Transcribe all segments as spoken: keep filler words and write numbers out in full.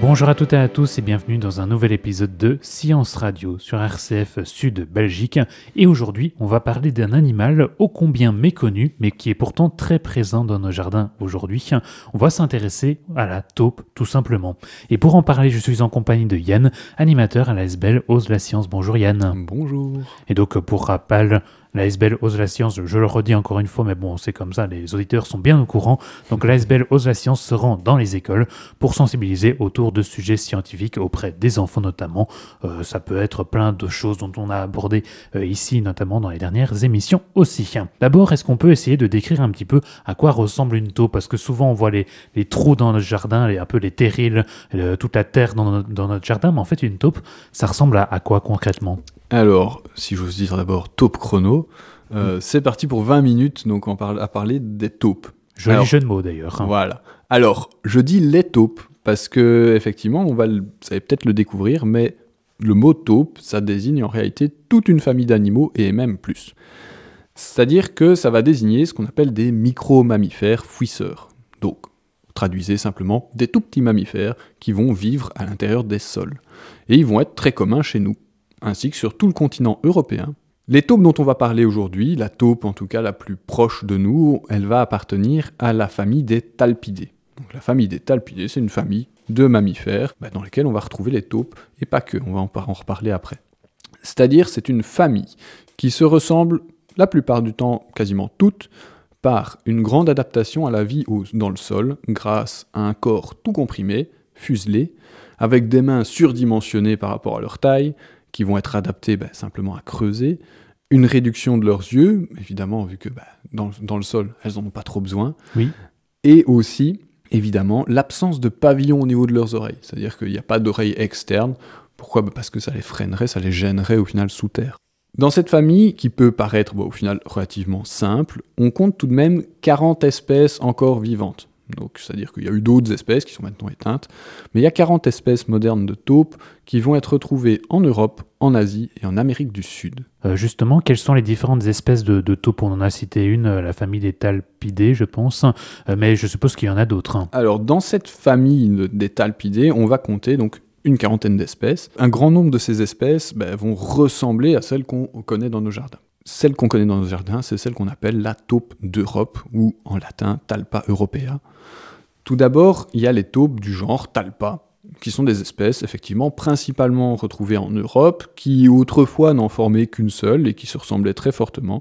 Bonjour à toutes et à tous et bienvenue dans un nouvel épisode de Science Radio sur R C F Sud Belgique. Et aujourd'hui, on va parler d'un animal ô combien méconnu, mais qui est pourtant très présent dans nos jardins aujourd'hui. On va s'intéresser à la taupe, tout simplement. Et pour en parler, je suis en compagnie de Yann, animateur à l'A S B L Ose la Science. Bonjour Yann. Bonjour. Et donc, pour rappel, l'A S B L Ose la Science, je le redis encore une fois, mais bon, c'est comme ça, les auditeurs sont bien au courant. Donc l'A S B L Ose la Science se rend dans les écoles pour sensibiliser autour de sujets scientifiques auprès des enfants notamment. Euh, ça peut être plein de choses dont on a abordé euh, ici, notamment dans les dernières émissions aussi. D'abord, est-ce qu'on peut essayer de décrire un petit peu à quoi ressemble une taupe ? Parce que souvent on voit les, les trous dans notre jardin, les, un peu les terrils, le, toute la terre dans notre, dans notre jardin, mais en fait une taupe, ça ressemble à, à quoi concrètement ? Alors, si j'ose dire d'abord taupe chrono, euh, mmh. c'est parti pour vingt minutes, donc on parle à parler des taupes. Joli Alors, jeu de mots d'ailleurs. Hein. Voilà. Alors, je dis les taupes, parce que effectivement, on va le, vous allez peut-être le découvrir, mais le mot taupe, ça désigne en réalité toute une famille d'animaux, et même plus. C'est-à-dire que ça va désigner ce qu'on appelle des micro-mammifères fouisseurs. Donc, traduisez simplement des tout petits mammifères qui vont vivre à l'intérieur des sols. Et ils vont être très communs chez nous, ainsi que sur tout le continent européen. Les taupes dont on va parler aujourd'hui, la taupe en tout cas la plus proche de nous, elle va appartenir à la famille des Talpidés. Donc la famille des Talpidés, c'est une famille de mammifères bah, dans lesquels on va retrouver les taupes, et pas que, on va en, en reparler après. C'est-à-dire c'est une famille qui se ressemble la plupart du temps, quasiment toutes, par une grande adaptation à la vie au, dans le sol, grâce à un corps tout comprimé, fuselé, avec des mains surdimensionnées par rapport à leur taille, qui vont être adaptés bah, simplement à creuser, une réduction de leurs yeux, évidemment, vu que bah, dans, dans le sol, elles n'en ont pas trop besoin, oui. Et aussi, évidemment, l'absence de pavillon au niveau de leurs oreilles, c'est-à-dire qu'il n'y a pas d'oreilles externes. Pourquoi ? bah, Parce que ça les freinerait, ça les gênerait au final sous terre. Dans cette famille, qui peut paraître bah, au final relativement simple, on compte tout de même quarante espèces encore vivantes. Donc, c'est-à-dire qu'il y a eu d'autres espèces qui sont maintenant éteintes, mais il y a quarante espèces modernes de taupes qui vont être retrouvées en Europe, en Asie et en Amérique du Sud. Euh, justement, quelles sont les différentes espèces de, de taupes ? On en a cité une, la famille des Talpidés, je pense, euh, mais je suppose qu'il y en a d'autres. Hein. Alors, dans cette famille des Talpidés, on va compter donc une quarantaine d'espèces. Un grand nombre de ces espèces bah, vont ressembler à celles qu'on connaît dans nos jardins. Celle qu'on connaît dans nos jardins, c'est celle qu'on appelle la taupe d'Europe, ou en latin Talpa europea. Tout d'abord, il y a les taupes du genre Talpa, qui sont des espèces effectivement principalement retrouvées en Europe, qui autrefois n'en formaient qu'une seule et qui se ressemblaient très fortement.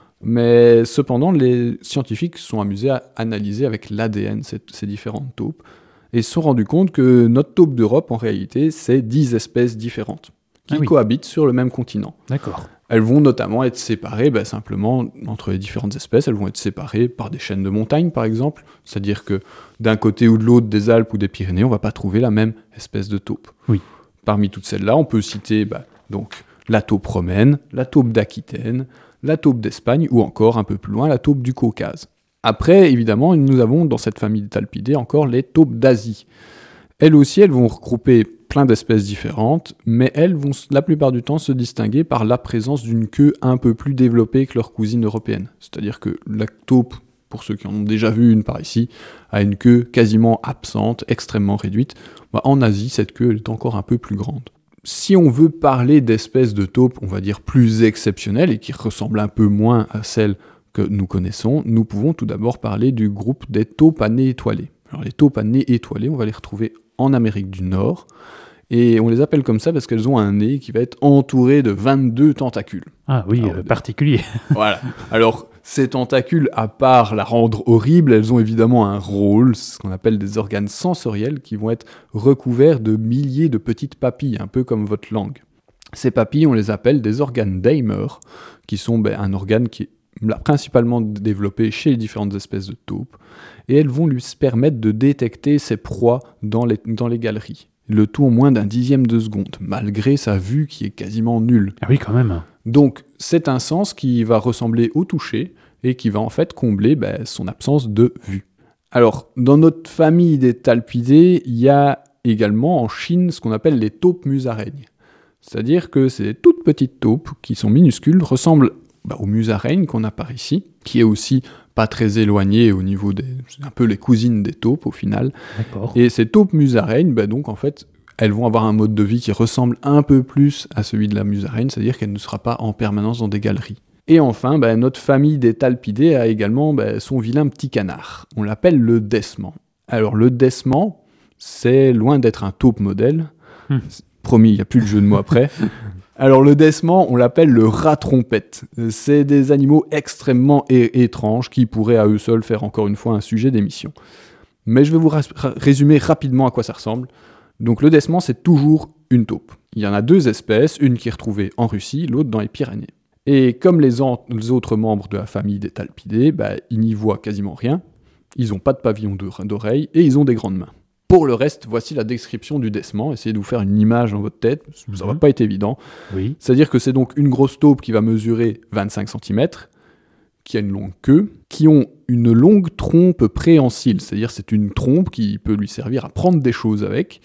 Mais cependant, les scientifiques se sont amusés à analyser avec l'A D N ces, ces différentes taupes et se sont rendus compte que notre taupe d'Europe, en réalité, c'est dix espèces différentes qui ah oui. cohabitent sur le même continent. D'accord. Elles vont notamment être séparées, bah, simplement, entre les différentes espèces, elles vont être séparées par des chaînes de montagnes, par exemple. C'est-à-dire que d'un côté ou de l'autre des Alpes ou des Pyrénées, on ne va pas trouver la même espèce de taupe. Oui. Parmi toutes celles-là, on peut citer bah, donc, la taupe romaine, la taupe d'Aquitaine, la taupe d'Espagne, ou encore, un peu plus loin, la taupe du Caucase. Après, évidemment, nous avons dans cette famille des Talpidés encore les taupes d'Asie. Elles aussi, elles vont regrouper plein d'espèces différentes, mais elles vont la plupart du temps se distinguer par la présence d'une queue un peu plus développée que leurs cousines européennes. C'est-à-dire que la taupe, pour ceux qui en ont déjà vu une par ici, a une queue quasiment absente, extrêmement réduite. Bah, en Asie, cette queue est encore un peu plus grande. Si on veut parler d'espèces de taupes, on va dire plus exceptionnelles et qui ressemblent un peu moins à celles que nous connaissons, nous pouvons tout d'abord parler du groupe des taupes à nez étoilé. Alors les taupes à nez étoilé, on va les retrouver en Amérique du Nord, et on les appelle comme ça parce qu'elles ont un nez qui va être entouré de vingt-deux tentacules. Ah oui, Alors, euh, particulier. Voilà. Alors, ces tentacules, à part la rendre horrible, elles ont évidemment un rôle, ce qu'on appelle des organes sensoriels, qui vont être recouverts de milliers de petites papilles, un peu comme votre langue. Ces papilles, on les appelle des organes Daimer, qui sont ben, un organe qui est principalement développé chez les différentes espèces de taupes, et elles vont lui permettre de détecter ses proies dans les, dans les galeries. Le tout en moins d'un dixième de seconde, malgré sa vue qui est quasiment nulle. Ah oui, quand même. Donc, c'est un sens qui va ressembler au toucher, et qui va en fait combler ben, son absence de vue. Alors, dans notre famille des Talpidés, il y a également en Chine ce qu'on appelle les taupes musaraignes. C'est-à-dire que c'est des toutes petites taupes qui sont minuscules, ressemblent bah, aux musaraignes qu'on a par ici, qui est aussi pas très éloignées au niveau des... C'est un peu les cousines des taupes, au final. D'accord. Et ces taupes musaraignes, bah, donc, en fait, elles vont avoir un mode de vie qui ressemble un peu plus à celui de la musaraigne, c'est-à-dire qu'elle ne sera pas en permanence dans des galeries. Et enfin, bah, notre famille des talpidés a également bah, son vilain petit canard. On l'appelle le dessement. Alors, le dessement, c'est loin d'être un taupe modèle. Hmm. Promis, il n'y a plus de jeu de mots après. Alors, le dessement, on l'appelle le rat-trompette. C'est des animaux extrêmement é- étranges qui pourraient à eux seuls faire encore une fois un sujet d'émission. Mais je vais vous ra- résumer rapidement à quoi ça ressemble. Donc, le dessement, c'est toujours une taupe. Il y en a deux espèces, une qui est retrouvée en Russie, l'autre dans les Pyrénées. Et comme les, en- les autres membres de la famille des talpidés, bah, ils n'y voient quasiment rien. Ils n'ont pas de pavillon de- d'oreilles et ils ont des grandes mains. Pour le reste, voici la description du dessement. Essayez de vous faire une image dans votre tête, ça ne Mhm. va pas être évident. Oui. C'est-à-dire que c'est donc une grosse taupe qui va mesurer vingt-cinq centimètres, qui a une longue queue, qui ont une longue trompe préhensile, c'est-à-dire c'est une trompe qui peut lui servir à prendre des choses avec,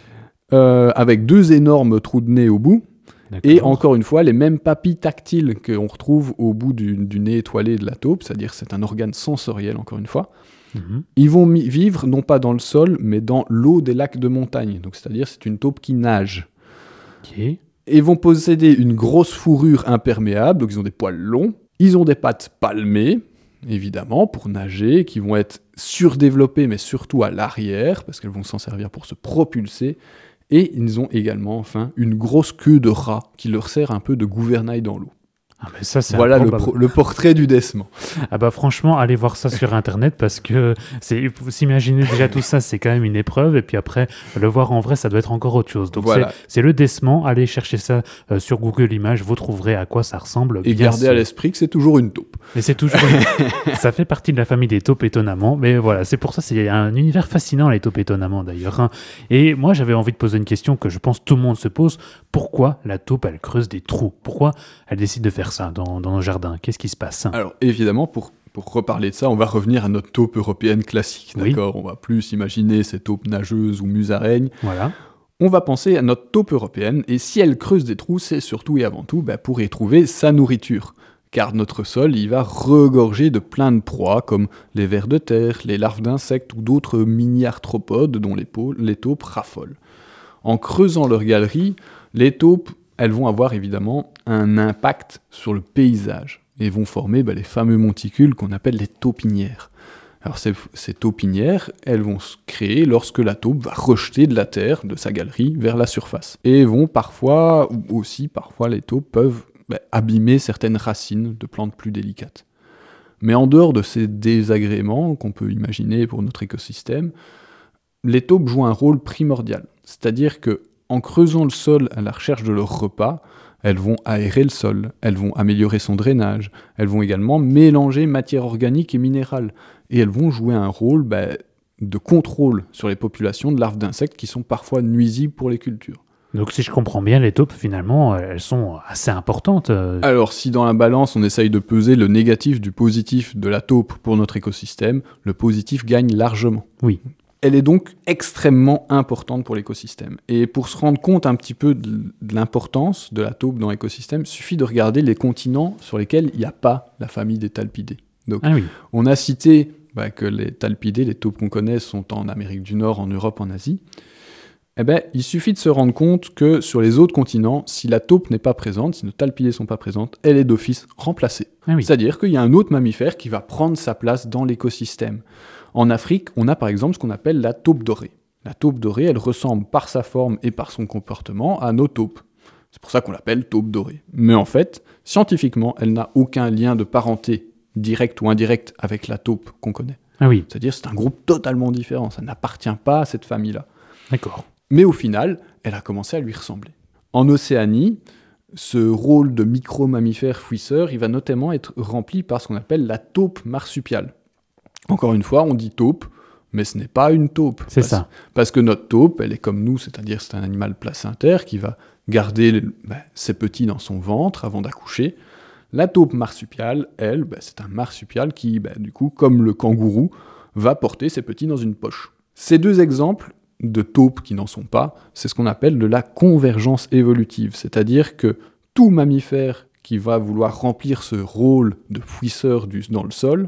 euh, avec deux énormes trous de nez au bout, D'accord. et encore une fois, les mêmes papilles tactiles qu'on retrouve au bout du, du nez étoilé de la taupe, c'est-à-dire c'est un organe sensoriel, encore une fois. Mhm. Ils vont mi- vivre non pas dans le sol, mais dans l'eau des lacs de montagne. Donc, c'est-à-dire c'est une taupe qui nage. Ok. Et vont posséder une grosse fourrure imperméable, donc ils ont des poils longs. Ils ont des pattes palmées, évidemment, pour nager, qui vont être surdéveloppées, mais surtout à l'arrière, parce qu'elles vont s'en servir pour se propulser. Et ils ont également, enfin, une grosse queue de rat qui leur sert un peu de gouvernail dans l'eau. Ah, mais ça, c'est Voilà le, improbable. pro- le portrait du dessement. Ah bah franchement, allez voir ça sur internet parce que c'est, faut s'imaginer déjà tout ça, c'est quand même une épreuve et puis après le voir en vrai, ça doit être encore autre chose. Donc Voilà. c'est, c'est le dessement. Allez chercher ça euh, sur Google Images, vous trouverez à quoi ça ressemble. Et bien gardez sûr. à l'esprit que c'est toujours une taupe. Mais c'est toujours, une- ça fait partie de la famille des taupes étonnamment. Mais voilà, c'est pour ça, c'est un univers fascinant les taupes étonnamment d'ailleurs. hein. Et moi, j'avais envie de poser une question que je pense tout le monde se pose. Pourquoi la taupe, elle creuse des trous? Pourquoi elle décide de faire ça dans, dans nos jardins? Qu'est-ce qui se passe? Alors évidemment, pour, pour reparler de ça, on va revenir à notre taupe européenne classique, Oui. d'accord? On va plus imaginer ces taupes nageuses ou musaraignes. Voilà. On va penser à notre taupe européenne, et si elle creuse des trous, c'est surtout et avant tout bah, pour y trouver sa nourriture. Car notre sol, il va regorger de plein de proies, comme les vers de terre, les larves d'insectes ou d'autres mini-arthropodes dont les, pau- les taupes raffolent. En creusant leur galerie, les taupes, elles vont avoir évidemment un impact sur le paysage et vont former bah, les fameux monticules qu'on appelle les taupinières. Alors ces, ces taupinières, elles vont se créer lorsque la taupe va rejeter de la terre de sa galerie vers la surface. Et vont parfois, ou aussi parfois les taupes peuvent bah, abîmer certaines racines de plantes plus délicates. Mais en dehors de ces désagréments qu'on peut imaginer pour notre écosystème, les taupes jouent un rôle primordial. C'est-à-dire que en creusant le sol à la recherche de leur repas, elles vont aérer le sol, elles vont améliorer son drainage, elles vont également mélanger matière organique et minérale, et elles vont jouer un rôle bah, de contrôle sur les populations de larves d'insectes qui sont parfois nuisibles pour les cultures. Donc si je comprends bien, les taupes, finalement, elles sont assez importantes. euh, Alors si dans la balance on essaye de peser le négatif du positif de la taupe pour notre écosystème, le positif gagne largement. Oui. Elle est donc extrêmement importante pour l'écosystème. Et pour se rendre compte un petit peu de, de l'importance de la taupe dans l'écosystème, il suffit de regarder les continents sur lesquels il n'y a pas la famille des talpidés. Donc, Ah oui. on a cité bah, que les talpidés, les taupes qu'on connaît, sont en Amérique du Nord, en Europe, en Asie. Eh ben, il suffit de se rendre compte que sur les autres continents, si la taupe n'est pas présente, si nos talpidés ne sont pas présentes, elle est d'office remplacée. Ah oui. C'est-à-dire qu'il y a un autre mammifère qui va prendre sa place dans l'écosystème. En Afrique, on a par exemple ce qu'on appelle la taupe dorée. La taupe dorée, elle ressemble par sa forme et par son comportement à nos taupes. C'est pour ça qu'on l'appelle taupe dorée. Mais en fait, scientifiquement, elle n'a aucun lien de parenté, direct ou indirect, avec la taupe qu'on connaît. Ah oui, C'est-à-dire c'est un groupe totalement différent, ça n'appartient pas à cette famille-là. d'accord. Mais au final, elle a commencé à lui ressembler. En Océanie, ce rôle de micro-mammifère fouisseur, il va notamment être rempli par ce qu'on appelle la taupe marsupiale. Encore une fois, on dit taupe, mais ce n'est pas une taupe. C'est parce, ça. Parce que notre taupe, elle est comme nous, c'est-à-dire c'est un animal placentaire qui va garder le- bah, ses petits dans son ventre avant d'accoucher. La taupe marsupiale, elle, bah, c'est un marsupial qui, bah, du coup, comme le kangourou, va porter ses petits dans une poche. Ces deux exemples de taupes qui n'en sont pas, c'est ce qu'on appelle de la convergence évolutive, c'est-à-dire que tout mammifère qui va vouloir remplir ce rôle de fouisseur du- dans le sol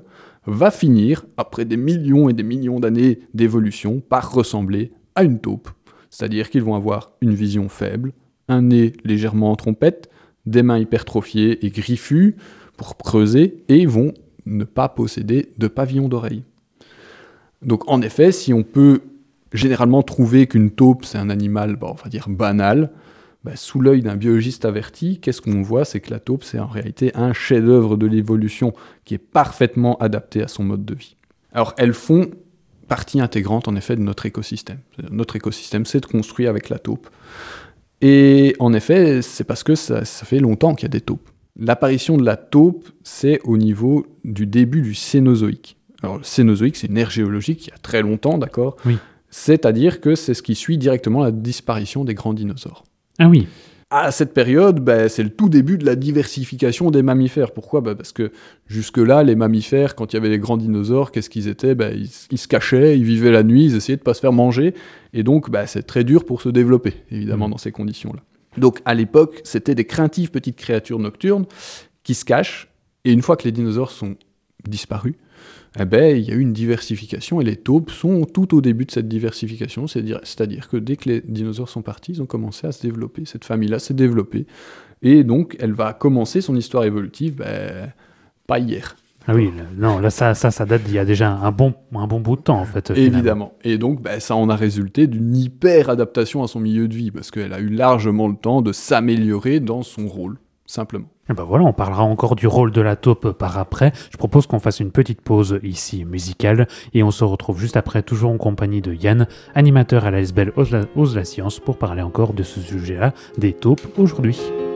va finir, après des millions et des millions d'années d'évolution, par ressembler à une taupe. C'est-à-dire qu'ils vont avoir une vision faible, un nez légèrement en trompette, des mains hypertrophiées et griffues pour creuser, et vont ne pas posséder de pavillon d'oreille. Donc en effet, si on peut généralement trouver qu'une taupe c'est un animal, bah, on va dire banal, bah, sous l'œil d'un biologiste averti, qu'est-ce qu'on voit? C'est que la taupe c'est en réalité un chef-d'œuvre de l'évolution qui est parfaitement adapté à son mode de vie. Alors elles font partie intégrante en effet de notre écosystème. Notre écosystème s'est construit avec la taupe. Et en effet, c'est parce que ça, ça fait longtemps qu'il y a des taupes. L'apparition de la taupe, c'est au niveau du début du Cénozoïque. Alors le Cénozoïque, c'est une ère géologique il y a très longtemps, d'accord ? Oui. C'est-à-dire que c'est ce qui suit directement la disparition des grands dinosaures. Ah oui. À cette période, ben, c'est le tout début de la diversification des mammifères. Pourquoi ? Ben, parce que jusque-là, les mammifères, quand il y avait les grands dinosaures, qu'est-ce qu'ils étaient ? Ben, ils, ils se cachaient, ils vivaient la nuit, ils essayaient de ne pas se faire manger. Et donc, ben, c'est très dur pour se développer, évidemment, mmh. dans ces conditions-là. Donc, à l'époque, c'était des craintives petites créatures nocturnes qui se cachent. Et une fois que les dinosaures sont disparus, eh ben, il y a eu une diversification et les taupes sont tout au début de cette diversification, c'est-à-dire, c'est-à-dire que dès que les dinosaures sont partis, ils ont commencé à se développer, cette famille-là s'est développée, et donc elle va commencer son histoire évolutive, ben, pas hier. Ah oui, non, là ça, ça, ça date d'il y a déjà un bon, un bon bout de temps en fait. Finalement. Évidemment, et donc ben, ça en a résulté d'une hyper-adaptation à son milieu de vie, parce qu'elle a eu largement le temps de s'améliorer dans son rôle, simplement. Et ben voilà, on parlera encore du rôle de la taupe par après. Je propose qu'on fasse une petite pause ici musicale et on se retrouve juste après, toujours en compagnie de Yann, animateur à l'A S B L Ose la, Ose la Science, pour parler encore de ce sujet-là, des taupes aujourd'hui.